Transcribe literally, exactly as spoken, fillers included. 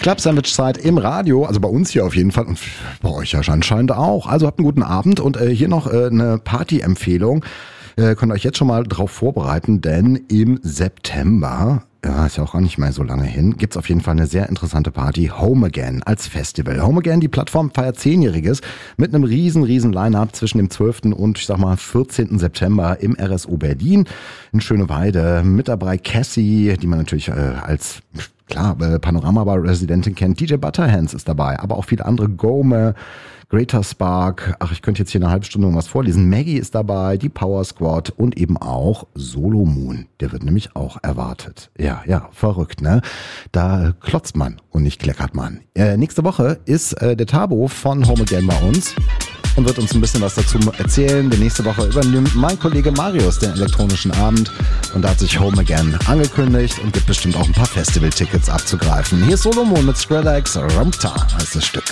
Club Sandwich Zeit im Radio, also bei uns hier auf jeden Fall und bei euch ja anscheinend auch. Also habt einen guten Abend und äh, hier noch äh, eine Party-Empfehlung. Äh, könnt euch jetzt schon mal drauf vorbereiten, denn im September, ja, ist ja auch gar nicht mehr so lange hin, gibt's auf jeden Fall eine sehr interessante Party, Home Again als Festival. Home Again, die Plattform feiert zehnjähriges mit einem riesen, riesen Line-Up zwischen dem zwölften und ich sag mal vierzehnten September im R S O Berlin in Schöneweide. Mit dabei Cassie, die man natürlich äh, als klar Panorama-Bar-Residentin kennt. D J Butterhands ist dabei, aber auch viele andere. Gome, Greater Spark, ach, ich könnte jetzt hier eine halbe Stunde noch was vorlesen. Maggie ist dabei, die Power Squad und eben auch Solo Moon. Der wird nämlich auch erwartet. Ja, ja, verrückt, ne? Da klotzt man und nicht kleckert man. Äh, nächste Woche ist äh, der Tabo von Home Again bei uns und wird uns ein bisschen was dazu erzählen. Die nächste Woche übernimmt mein Kollege Marius den elektronischen Abend und da hat sich Home Again angekündigt und gibt bestimmt auch ein paar Festival-Tickets abzugreifen. Hier ist Solo Moon mit Skrillex, Rumpta heißt das Stück.